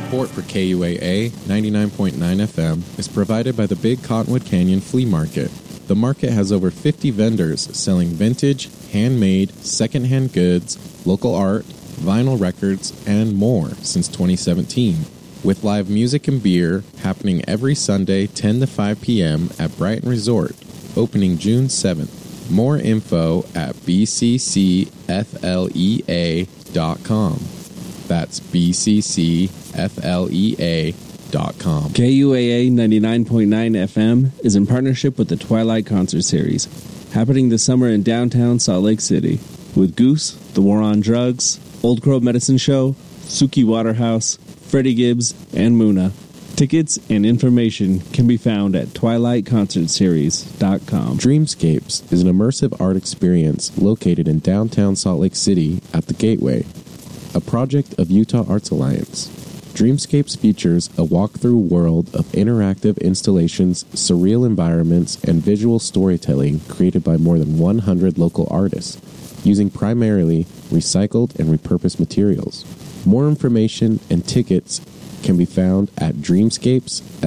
Support for KUAA 99.9 FM is provided by the Big Cottonwood Canyon Flea Market. The market has over 50 vendors selling vintage, handmade, secondhand goods, local art, vinyl records, and more since 2017. With live music and beer happening every Sunday 10 to 5 p.m. at Brighton Resort, opening June 7th. More info at bccflea.com. That's bccflea.com. KUAA 99.9 FM is in partnership with the Twilight Concert Series, happening this summer in downtown Salt Lake City, with Goose, The War on Drugs, Old Crow Medicine Show, Suki Waterhouse, Freddie Gibbs, and Muna. Tickets and information can be found at twilightconcertseries.com. Dreamscapes is an immersive art experience located in downtown Salt Lake City at the Gateway, a project of Utah Arts Alliance. Dreamscapes features a walk-through world of interactive installations, surreal environments, and visual storytelling created by more than 100 local artists, using primarily recycled and repurposed materials. More information and tickets can be found at dreamscapesslc.com.